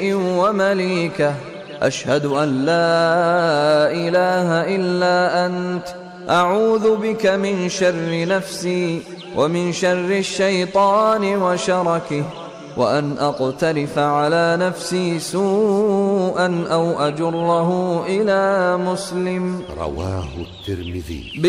ومليكه، أشهد أن لا إله إلا أنت، أعوذ بك من شر نفسي ومن شر الشيطان وشركه، وأن أقترف على نفسي سوءا أو أجره إلى مسلم. رواه الترمذي.